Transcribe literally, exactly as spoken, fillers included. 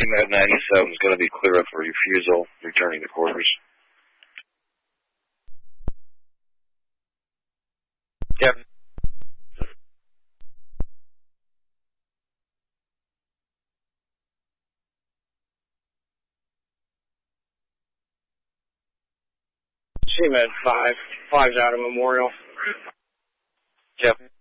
C-Med ninety-seven is going to be clear up for refusal, returning to quarters. Yep. C-Med five. Five's out of Memorial. Yep.